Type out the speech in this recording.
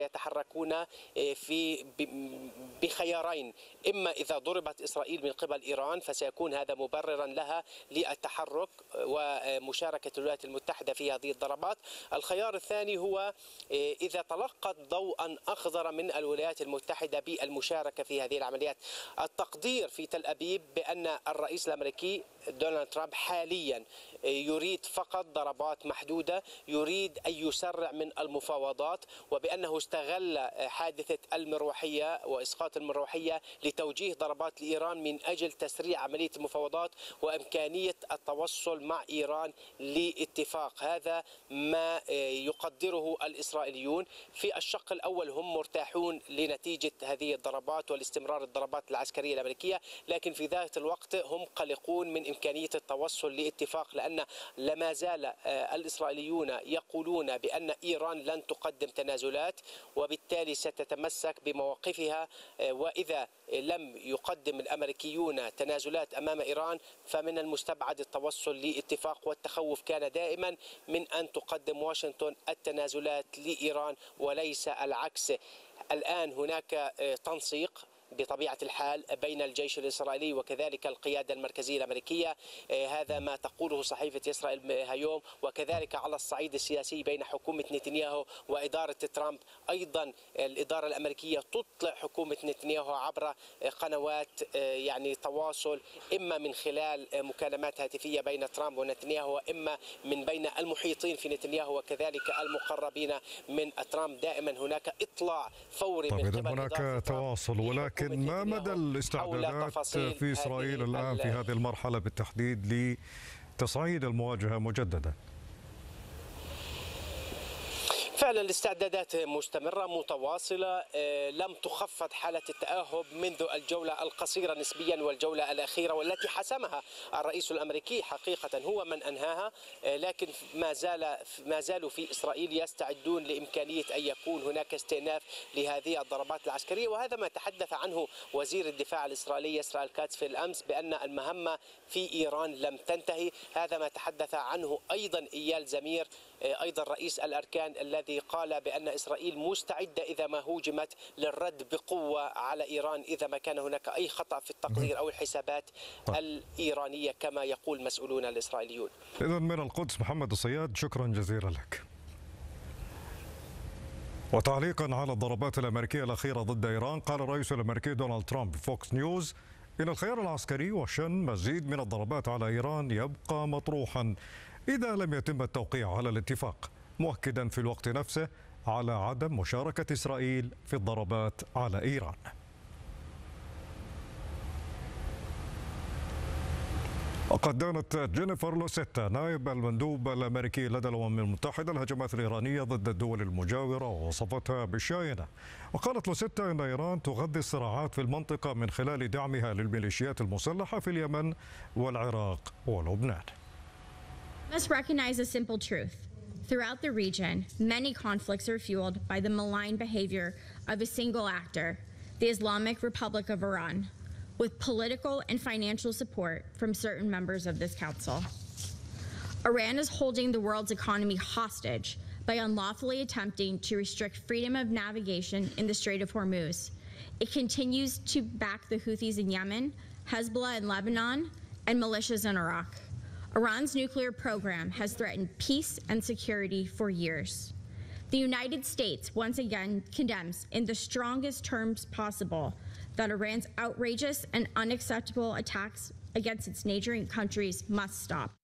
يتحركون بخيارين، إما إذا ضربت إسرائيل من قبل إيران فسيكون هذا مبررا لها للتحرك ومشاركة الولايات المتحدة في هذه الضربات. الخيار الثاني هو إذا تلقت ضوءا أخضر من الولايات المتحدة بالمشاركة في هذه العمليات. التقدير في تل أبيب بأن الرئيس الأمريكي دونالد ترامب حاليا يريد فقط ضربات محدودة، يريد أن يسرع من المفاوضات، وبأنه استغل حادثة المروحية وإسقاط المروحية لتوجيه ضربات لإيران من أجل تسريع عملية المفاوضات وإمكانية التوصل مع إيران لاتفاق. هذا ما يقدره الإسرائيليون. في الشق الأول هم مرتاحون لنتيجة هذه الضربات والاستمرار الضربات العسكرية الأمريكية، لكن في ذات الوقت هم قلقون من إمكانية التوصل لاتفاق، لأن لما زال الإسرائيليون يقولون بأن إيران لن تقدم تنازلات وبالتالي ستتمسك بمواقفها، وإذا لم يقدم الأمريكيون تنازلات أمام إيران فمن المستبعد التوصل لاتفاق، والتخوف كان دائما من أن تقدم واشنطن التنازلات لإيران وليس العكس. الآن هناك تنسيق بطبيعة الحال بين الجيش الإسرائيلي وكذلك القيادة المركزية الأمريكية، هذا ما تقوله صحيفة إسرائيل هيوم، وكذلك على الصعيد السياسي بين حكومة نتنياهو وإدارة ترامب. أيضا الإدارة الأمريكية تطلع حكومة نتنياهو عبر قنوات يعني تواصل، إما من خلال مكالمات هاتفية بين ترامب ونتنياهو، إما من بين المحيطين في نتنياهو وكذلك المقربين من ترامب. دائما هناك إطلاع فوري من قبل هناك تواصل، ولكن ما مدى الاستعدادات في إسرائيل الآن في هذه المرحلة بالتحديد لتصعيد المواجهة مجددا؟ فعلا الاستعدادات مستمرة متواصلة، لم تخفض حالة التأهب منذ الجولة القصيرة نسبيا والجولة الأخيرة والتي حسمها الرئيس الأمريكي. حقيقة هو من أنهاها، لكن ما زالوا في إسرائيل يستعدون لإمكانية أن يكون هناك استئناف لهذه الضربات العسكرية، وهذا ما تحدث عنه وزير الدفاع الإسرائيلي إسرائيل كاتس في الأمس بأن المهمة في إيران لم تنتهي. هذا ما تحدث عنه أيضا إيال زمير أيضا رئيس الأركان الذي قال بأن إسرائيل مستعدة إذا ما هوجمت للرد بقوة على إيران إذا ما كان هناك أي خطأ في التقدير أو الحسابات الإيرانية كما يقول مسؤولون الإسرائيليون. إذن من القدس محمد الصياد، شكرا جزيلا لك. وتعليقا على الضربات الأمريكية الأخيرة ضد إيران، قال الرئيس الأمريكي دونالد ترامب فوكس نيوز إن الخيار العسكري وشن مزيد من الضربات على إيران يبقى مطروحا إذا لم يتم التوقيع على الاتفاق، مؤكدا في الوقت نفسه على عدم مشاركة إسرائيل في الضربات على إيران. وقد دانت جينيفر لوسيتا نائب المندوب الأمريكي لدى الأمم المتحدة الهجمات الإيرانية ضد الدول المجاورة ووصفتها بالشائنة. وقالت لوسيتا أن إيران تغذي الصراعات في المنطقة من خلال دعمها للميليشيات المسلحة في اليمن والعراق ولبنان. Let's recognize a simple truth. Throughout the region, many conflicts are fueled by the malign behavior of a single actor, the Islamic Republic of Iran, with political and financial support from certain members of this council. Iran is holding the world's economy hostage by unlawfully attempting to restrict freedom of navigation in the Strait of Hormuz. It continues to back the Houthis in Yemen, Hezbollah in Lebanon, and militias in Iraq. Iran's nuclear program has threatened peace and security for years. The United States once again condemns in the strongest terms possible that Iran's outrageous and unacceptable attacks against its neighboring countries must stop.